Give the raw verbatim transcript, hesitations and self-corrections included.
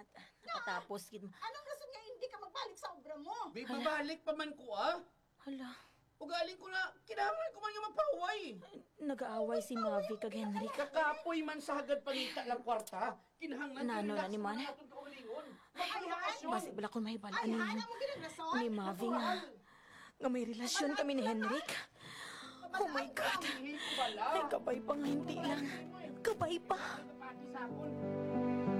salamat. Nakatapos gid. Anong rason nga hindi ka magbalik sa obra mo? Di babalik pa man ko ah. Hala, Ugaling ko na, kinahanglan ko man yung magpahuway. nag-aaway si Mavi kag Henrik. Kakapoy man sa hagad pangita lang kwarta. Kinahanglan Nano relax na ni man? muna atong kaugalingon. Ay, Magbakasyon. Basi bala kung may bala Ay, ni, hana mo ginang rason? ni Mavi nga. Nga may relasyon kami ni Henrik. Oh my God. Hindi ko bala. Ay, kabay pa nga hindi lang. Kabay pa. Pati sapon.